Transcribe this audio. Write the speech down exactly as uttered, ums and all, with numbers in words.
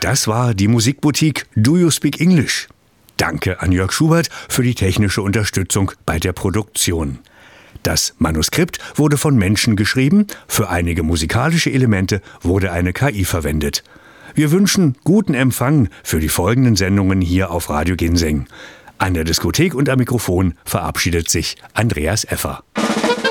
Das war die Musikboutique Do You Speak English? Danke an Jörg Schubert für die technische Unterstützung bei der Produktion. Das Manuskript wurde von Menschen geschrieben, für einige musikalische Elemente wurde eine K I verwendet. Wir wünschen guten Empfang für die folgenden Sendungen hier auf Radio Ginseng. An der Diskothek und am Mikrofon verabschiedet sich Andreas Effer.